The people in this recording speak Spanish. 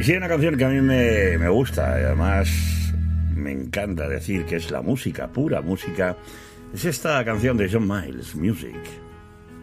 Y sí, hay una canción que a mí me gusta y además me encanta decir que es la música, pura música. Es esta canción de John Miles, Music.